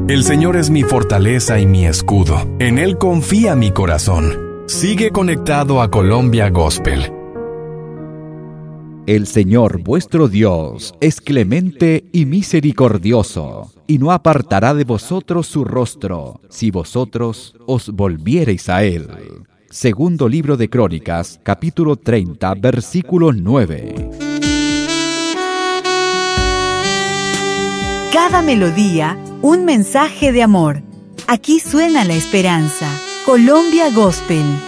El Señor es mi fortaleza y mi escudo. En Él confía mi corazón. Sigue conectado a Colombia Gospel. El Señor vuestro Dios es clemente y misericordioso, y no apartará de vosotros su rostro, si vosotros os volviereis a Él. Segundo libro de Crónicas, capítulo 30, versículo 9. Cada melodía, un mensaje de amor. Aquí suena la esperanza. Colombia Gospel.